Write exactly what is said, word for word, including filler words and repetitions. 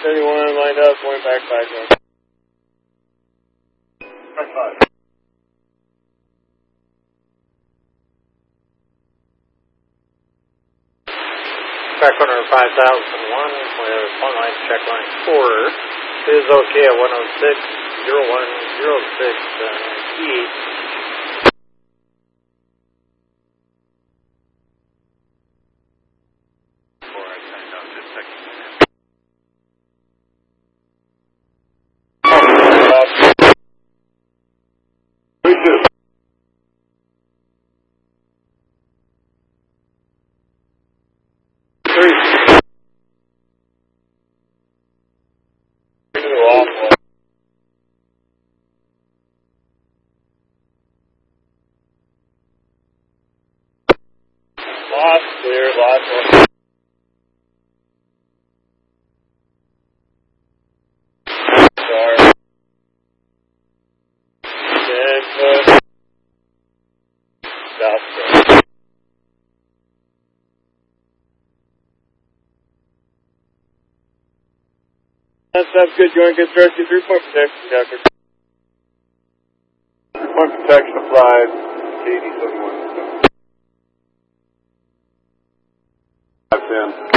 seventy-one, lined up, going back five north. Back five. Track runner five thousand one with one line check line four is okay at one oh six, zero one zero six uh, E. Lost, clear, lost one. Sorry. ten foot. South foot. That sounds good. Joint construction, three point protection, Doctor. Three point protection applied. eighty seventy-one. That's in.